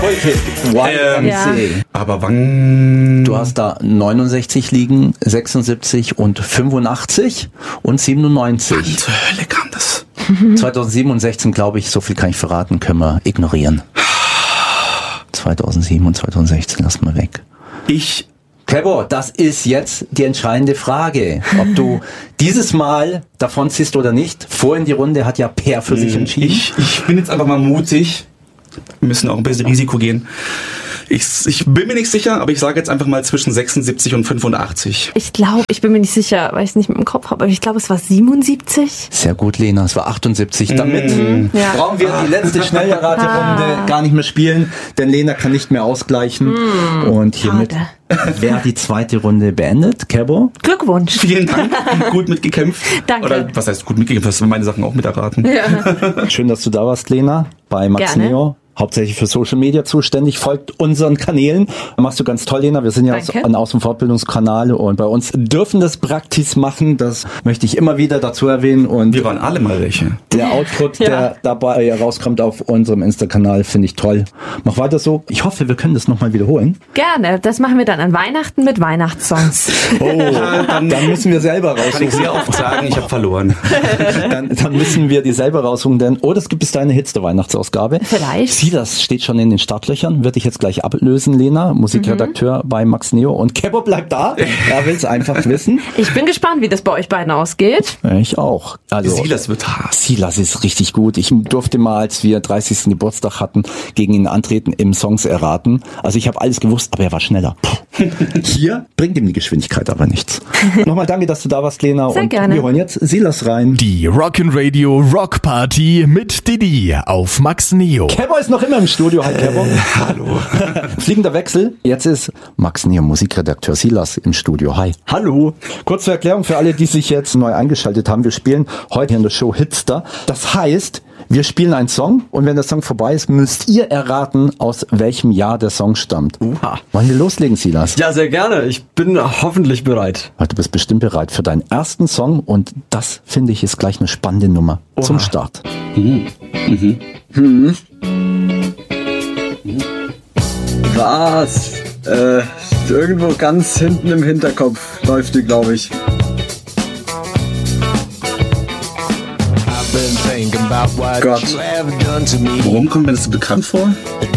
YMCA. Aber wann? Du hast da 69 liegen, 76 und 85 und 97. Wann zur Hölle kam das? 2007 und 16, glaube ich, so viel kann ich verraten, können wir ignorieren. 2007 und 2016 lassen wir weg. Kebo, das ist jetzt die entscheidende Frage, ob du dieses Mal davon ziehst oder nicht. Vorhin die Runde hat ja Per für sich entschieden. Ich bin jetzt einfach mal mutig. Wir müssen auch ein bisschen Risiko gehen. Ich bin mir nicht sicher, aber ich sage jetzt einfach mal zwischen 76 und 85. Ich glaube, ich bin mir nicht sicher, weil ich es nicht mit dem Kopf habe, aber ich glaube, es war 77. Sehr gut, Lena, es war 78. Damit brauchen wir die letzte Schnellraterunde gar nicht mehr spielen, denn Lena kann nicht mehr ausgleichen. Und hiermit wäre die zweite Runde beendet. Kebo? Glückwunsch. Vielen Dank, gut mitgekämpft. Danke. Oder was heißt gut mitgekämpft? Hast du meine Sachen auch mit erraten? Ja. Schön, dass du da warst, Lena, bei Max Neo. Hauptsächlich für Social Media zuständig, folgt unseren Kanälen. Machst du ganz toll, Lena. Wir sind ja aus dem Fortbildungskanal und bei uns dürfen das Praktis machen. Das möchte ich immer wieder dazu erwähnen. Und wir waren alle mal welche. Der Output, der dabei rauskommt auf unserem Insta-Kanal, finde ich toll. Mach weiter so. Ich hoffe, wir können das nochmal wiederholen. Gerne. Das machen wir dann an Weihnachten mit Weihnachtssongs. Oh, dann müssen wir selber raussuchen. Kann ich sehr oft sagen, ich habe verloren. Dann müssen wir die selber raussuchen, denn das gibt es deine Hits der Weihnachtsausgabe. Vielleicht. Das steht schon in den Startlöchern, würde ich jetzt gleich ablösen, Lena, Musikredakteur bei Max Neo. Und Kebo bleibt da, er will es einfach wissen. Ich bin gespannt, wie das bei euch beiden ausgeht. Ich auch. Also, Silas wird hart. Silas ist richtig gut. Ich durfte mal, als wir 30. Geburtstag hatten, gegen ihn antreten, im Songs erraten. Also ich habe alles gewusst, aber er war schneller. Hier bringt ihm die Geschwindigkeit aber nichts. Nochmal danke, dass du da warst, Lena. Sehr und gerne. Wir holen jetzt Silas rein. Die Rock'n'Radio Rock Party mit Didi auf Max Neo. Kebo ist noch immer im Studio. Hi, Kebo. Hallo. Fliegender Wechsel. Jetzt ist Max Neo, Musikredakteur Silas im Studio. Hi. Hallo. Kurz zur Erklärung für alle, die sich jetzt neu eingeschaltet haben. Wir spielen heute hier in der Show Hitster. Das heißt, wir spielen einen Song und wenn der Song vorbei ist, müsst ihr erraten, aus welchem Jahr der Song stammt. Wollen wir loslegen, Silas? Ja, sehr gerne. Ich bin hoffentlich bereit. Du bist bestimmt bereit für deinen ersten Song und das, finde ich, ist gleich eine spannende Nummer zum Start. Was? Irgendwo ganz hinten im Hinterkopf läuft die, glaube ich. Gott. Worum kommt mir das so bekannt vor?